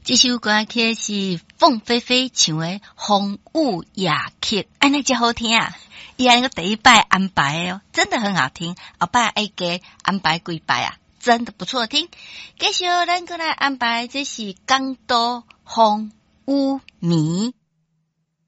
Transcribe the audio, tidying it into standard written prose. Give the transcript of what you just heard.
这首歌曲是凤飞飞唱的《风舞夜曲》，安尼真好听啊！伊安个第一摆安排哦，真的很好听。后摆爱加安排几摆啊，真的不错听。继续咱过来安排，这是港都风舞迷。